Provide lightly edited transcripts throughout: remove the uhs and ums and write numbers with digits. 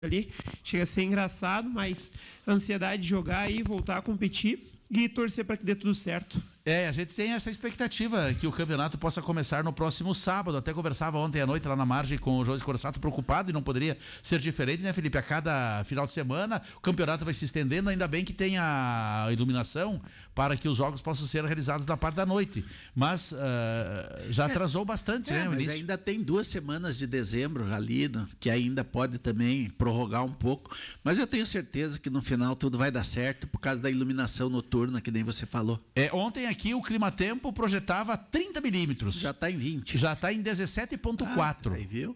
ali, chega a ser engraçado, mas a ansiedade de jogar e voltar a competir e torcer para que dê tudo certo. A gente tem essa expectativa que o campeonato possa começar no próximo sábado. Até conversava ontem à noite lá na margem com o João Escorsato, preocupado, e não poderia ser diferente, né, Felipe? A cada final de semana o campeonato vai se estendendo, ainda bem que tem a iluminação para que os jogos possam ser realizados na parte da noite. Mas já atrasou bastante, né? Mas ainda tem 2 semanas de dezembro ali, que ainda pode também prorrogar um pouco. Mas eu tenho certeza que no final tudo vai dar certo por causa da iluminação noturna, que nem você falou. Ontem aqui o Climatempo projetava 30 milímetros. Já está em 20. Já está em 17,4. Aí viu?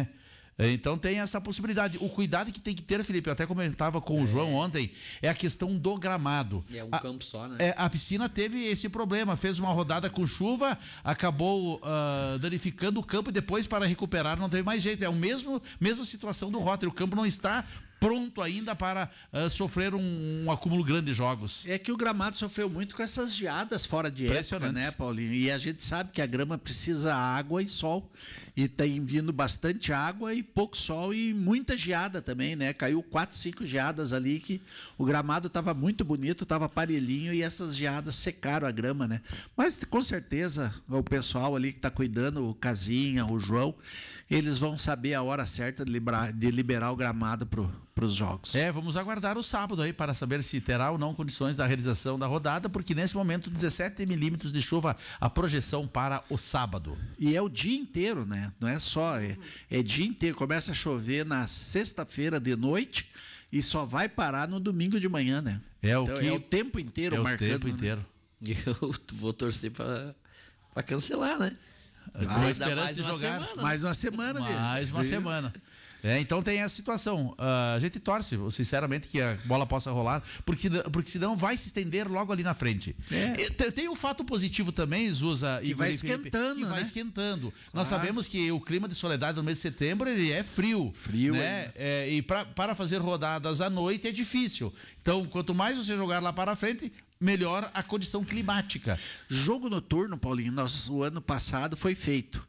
Então tem essa possibilidade. O cuidado que tem que ter, Felipe, eu até comentava com o João ontem, é a questão do gramado. É um campo só, né? A piscina teve esse problema, fez uma rodada com chuva, acabou danificando o campo e depois para recuperar não teve mais jeito. É a mesma situação do Rotary, o campo não está pronto ainda para sofrer um acúmulo grande de jogos. É que o gramado sofreu muito com essas geadas fora de época, né, Paulinho? E a gente sabe que a grama precisa água e sol. E tem vindo bastante água e pouco sol e muita geada também, né? Caiu 4, 5 geadas ali que o gramado estava muito bonito, estava parelhinho e essas geadas secaram a grama, né? Mas com certeza o pessoal ali que está cuidando, o Casinha, o João, eles vão saber a hora certa de liberar o gramado para os jogos. Vamos aguardar o sábado aí para saber se terá ou não condições da realização da rodada, porque nesse momento 17 milímetros de chuva a projeção para o sábado. E é o dia inteiro, né? Não é só, é dia inteiro. Começa a chover na sexta-feira de noite e só vai parar no domingo de manhã, né? É o tempo inteiro marcando. É o tempo inteiro. Eu vou torcer para cancelar, né? Com a esperança de jogar mais uma semana. Mais uma semana. Então tem essa situação. A gente torce, sinceramente, que a bola possa rolar, porque senão vai se estender logo ali na frente. Tem um fato positivo também, Zusa, que vai esquentando, que vai esquentando. Nós sabemos que o clima de Soledade no mês de setembro ele é frio, né? E para fazer rodadas à noite é difícil. Então, quanto mais você jogar lá para frente, melhor a condição climática. Jogo noturno, Paulinho, o ano passado foi feito.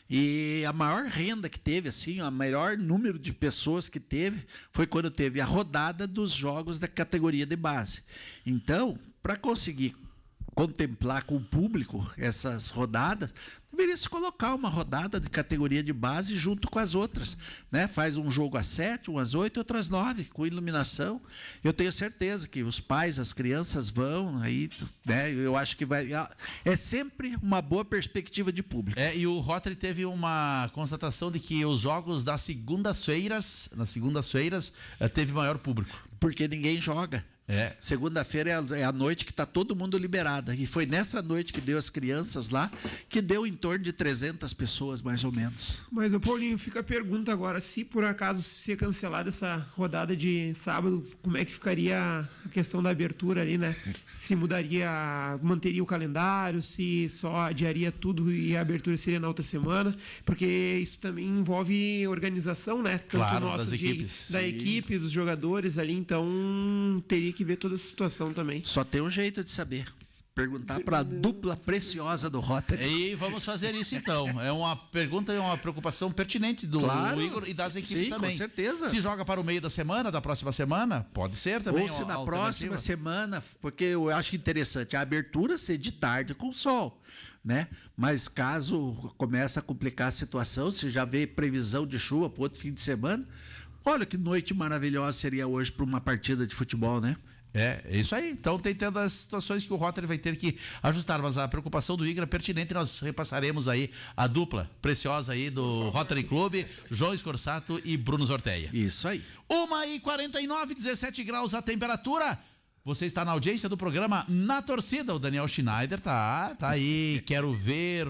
E a maior renda que teve, assim, o maior número de pessoas que teve, foi quando teve a rodada dos jogos da categoria de base. Então, para conseguir contemplar com o público essas rodadas, deveria se colocar uma rodada de categoria de base junto com as outras, né? Faz um jogo às 7, um às 8, outro às 9, com iluminação. Eu tenho certeza que os pais, as crianças vão aí, né? Eu acho que é sempre uma boa perspectiva de público. E o Rotary teve uma constatação de que os jogos nas segundas-feiras teve maior público. Porque ninguém joga. Segunda-feira é a noite que está todo mundo liberada. E foi nessa noite que deu as crianças lá, que deu em torno de 300 pessoas, mais ou menos. Mas, Paulinho, fica a pergunta agora, se por acaso ser cancelada essa rodada de sábado, como é que ficaria a questão da abertura ali, né? Se manteria o calendário, se só adiaria tudo e a abertura seria na outra semana, porque isso também envolve organização, né? Tanto das equipes. Da equipe, dos jogadores ali, então teria que ver toda essa situação também. Só tem um jeito de saber. Perguntar para a dupla preciosa do Rotary. E vamos fazer isso então. É uma pergunta e uma preocupação pertinente do Igor e das equipes também. Com certeza. Se joga para o meio da semana, da próxima semana, pode ser também. Ou se na próxima semana, porque eu acho interessante a abertura ser de tarde com sol, né? Mas caso comece a complicar a situação, se já vê previsão de chuva para outro fim de semana, olha que noite maravilhosa seria hoje para uma partida de futebol, né? É isso aí. Então tem tantas situações que o Rotary vai ter que ajustar, mas a preocupação do Igor é pertinente. Nós repassaremos aí a dupla preciosa aí do Rotary Clube, João Escorsato e Bruno Zorteia. Isso aí. 1h49, 17 graus a temperatura. Você está na audiência do programa Na Torcida. O Daniel Schneider tá aí. Quero ver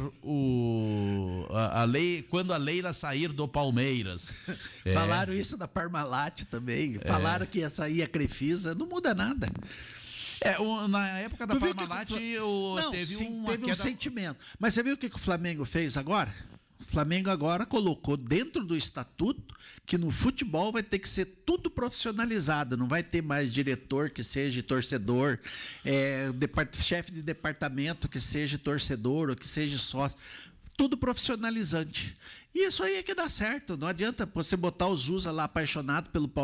quando a Leila sair do Palmeiras. Falaram isso da Parmalat também. Falaram que ia sair a Crefisa. Não muda nada. Na época da Parmalat teve um sentimento. Mas você viu o que o Flamengo fez agora? O Flamengo agora colocou dentro do estatuto que no futebol vai ter que ser tudo profissionalizado, não vai ter mais diretor que seja torcedor, chefe de departamento que seja torcedor ou que seja sócio. tudo profissionalizante. E isso aí é que dá certo. Não adianta você botar o Zusa lá apaixonado pelo